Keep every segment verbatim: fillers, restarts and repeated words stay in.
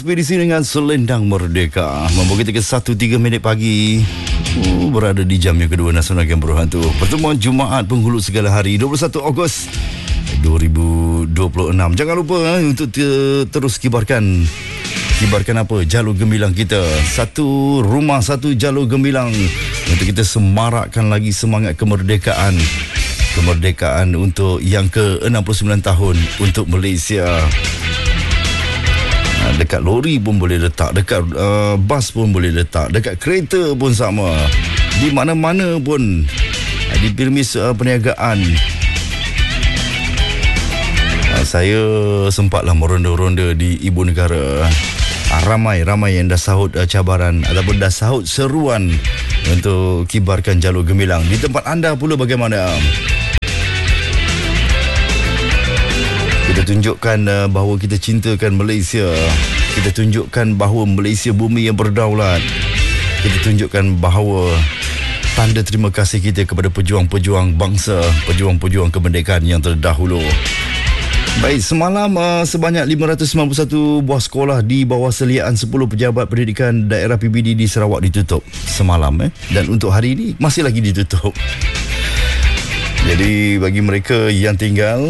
Ekspedisi dengan Selendang Merdeka membawa kita ke satu tiga minit pagi. Oh, berada di jam yang kedua Nasional Game Berhantu. Pertemuan Jumaat penghulu segala hari dua puluh satu Ogos dua ribu dua puluh enam. Jangan lupa eh, untuk te- terus kibarkan Kibarkan apa? Jalur gemilang kita. Satu rumah, satu jalur gemilang untuk kita semarakkan lagi semangat kemerdekaan. Kemerdekaan untuk yang ke enam puluh sembilan tahun untuk Malaysia. Dekat lori pun boleh letak, dekat uh, bas pun boleh letak, dekat kereta pun sama. Di mana-mana pun di permis uh, perniagaan. Uh, saya sempatlah meronda-ronda di ibu negara. Uh, ramai-ramai yang dah sahut uh, cabaran ataupun dah sahut seruan untuk kibarkan jalur gemilang. Di tempat anda pula bagaimana? Kita tunjukkan uh, bahawa kita cintakan Malaysia. Kita tunjukkan bahawa Malaysia bumi yang berdaulat. Kita tunjukkan bahawa tanda terima kasih kita kepada pejuang-pejuang bangsa, pejuang-pejuang kemerdekaan yang terdahulu. Baik, semalam uh, sebanyak lima ratus sembilan puluh satu buah sekolah di bawah seliaan sepuluh pejabat pendidikan daerah P B D di Sarawak ditutup semalam eh. Dan untuk hari ini masih lagi ditutup. Jadi bagi mereka yang tinggal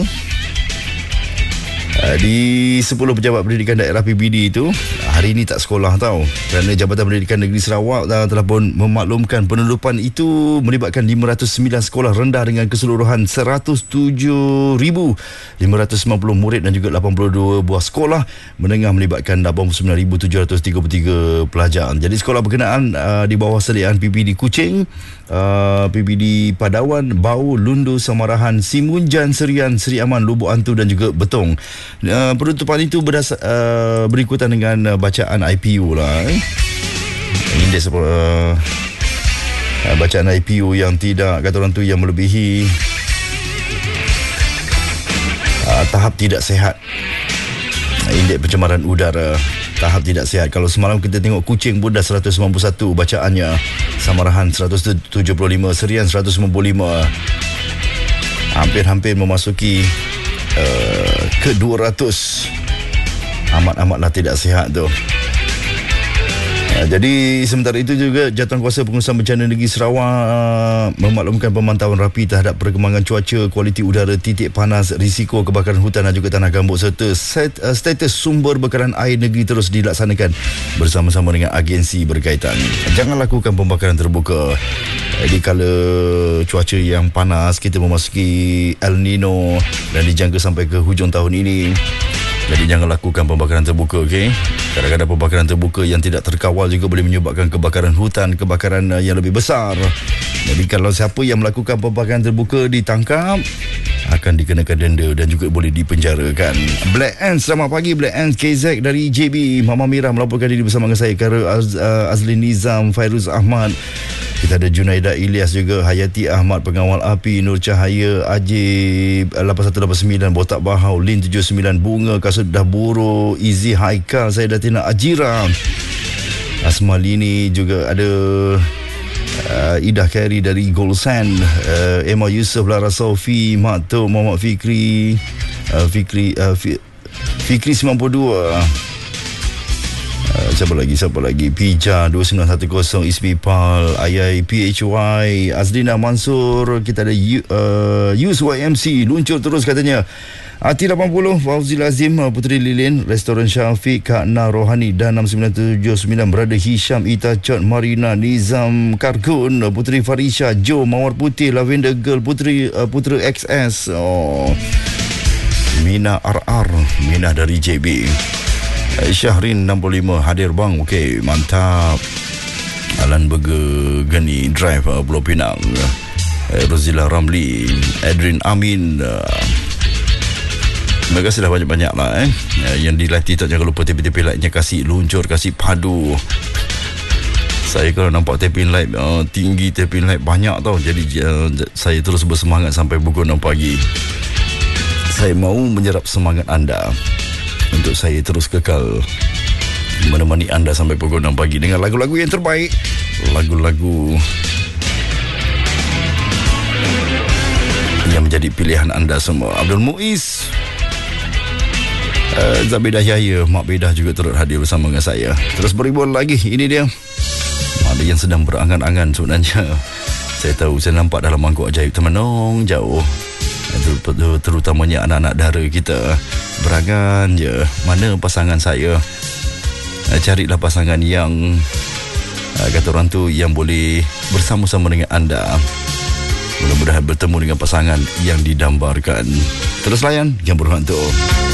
di sepuluh pejabat pendidikan daerah P B D itu, hari ini tak sekolah tau, kerana Jabatan Pendidikan Negeri Sarawak telah pun memaklumkan penutupan itu melibatkan lima ratus sembilan sekolah rendah dengan keseluruhan seratus tujuh ribu lima ratus sembilan puluh murid dan juga lapan puluh dua buah sekolah menengah melibatkan lapan puluh sembilan ribu tujuh ratus tiga puluh tiga pelajar. Jadi sekolah berkenaan uh, di bawah seliaan P B D Kuching, Uh, P B D Padawan, Bau, Lundu, Samarahan, Simunjan, Serian, Seri Aman, Lubuk Antu dan juga Betong. Uh, penutupan itu berdasar, uh, berikutan dengan uh, bacaan I P U lah. Eh. Indeks uh, uh, bacaan I P U yang tidak, kata orang tu, yang melebihi uh, tahap tidak sihat. Indeks pencemaran udara tahap tidak sihat. Kalau semalam kita tengok Kuching pun dah seratus sembilan puluh satu bacaannya, Samarahan seratus tujuh puluh lima, Serian seratus sembilan puluh lima. Hampir-hampir memasuki uh, ke dua ratus. Amat-amatlah tidak sihat tu. Uh, jadi sementara itu juga Jawatankuasa Pengurusan Bencana Negeri Sarawak uh, memaklumkan pemantauan rapi terhadap perkembangan cuaca, kualiti udara, titik panas, risiko kebakaran hutan dan juga tanah gambut serta set, uh, status sumber bekaran air negeri terus dilaksanakan bersama-sama dengan agensi berkaitan. Jangan lakukan pembakaran terbuka. Di kala cuaca yang panas, kita memasuki El Nino dan dijangka sampai ke hujung tahun ini. Jadi jangan lakukan pembakaran terbuka, okey? Kadang-kadang pembakaran terbuka yang tidak terkawal juga boleh menyebabkan kebakaran hutan, kebakaran uh, yang lebih besar. Jadi kalau siapa yang melakukan pembakaran terbuka ditangkap, akan dikenakan denda dan juga boleh dipenjarakan. Black Ants, selamat pagi Black Ants. K Z dari J B, Mama Mira melaporkan diri bersama dengan saya, Kara Az, uh, Azlin Nizam, Fairuz Ahmad. Kita ada Junaida Ilyas juga, Hayati Ahmad, Pengawal Api, Nur Cahaya, Ajib lapan satu lapan sembilan, Botak Bahau, Lin tujuh sembilan, Bunga, Kasut Dah Buru, Izzy Haikal, saya Datina Ajira, Asmalini juga ada. Uh, Idah Khairi dari Golsan, uh, Emma Yusof, Lara Sofi, Mak Tok, Muhammad Fikri, uh, Fikri uh, Fi, Fikri sembilan puluh dua, uh, siapa lagi siapa lagi Pija dua sembilan satu kosong, Ismi Pal, Ayai P H Y, Azlina Mansur. Kita ada uh, Yus Y M C, luncur terus katanya. Ati lapan puluh, Fauzi Lazim, Puteri Lilin, Restoran Syafiq, Kak Na Rohani, dan enam sembilan tujuh sembilan, Berada Hisham, Ita Chot, Marina, Nizam Karkun, Puteri Farisha, Jo, Mawar Putih, Lavender Girl, Puteri uh, Putera X S, oh. Mina R R, Mina dari J B. Syahrin enam puluh lima, hadir bang, okey, mantap. Alan Burger Gani Drive, uh, Pulau Pinang. uh, Rozila Ramli, Adrian Amin, uh, terima kasihlah banyak-banyak lah eh. Yang di live TikTok, jangan lupa tepi-tepi like-nya, kasih luncur, kasih padu. Saya kalau nampak tapin live uh, tinggi, tapin live banyak tau. Jadi uh, saya terus bersemangat sampai pukul enam pagi. Saya mau menyerap semangat anda untuk saya terus kekal menemani anda sampai pukul enam pagi dengan lagu-lagu yang terbaik, lagu-lagu yang menjadi pilihan anda semua. Abdul Muiz, uh, Zabidah Yahya, Mak Bedah juga turut hadir bersama dengan saya. Terus beribuan lagi. Ini dia, ada yang sedang berangan-angan sebenarnya. Saya tahu, saya nampak dalam mangkuk ajaib termenung jauh, terutamanya anak-anak dara kita berangan je, mana pasangan saya. Carilah pasangan yang, kata orang tu, yang boleh bersama-sama dengan anda. Mudah-mudahan bertemu dengan pasangan yang didambarkan. Terus layan yang berhak tu.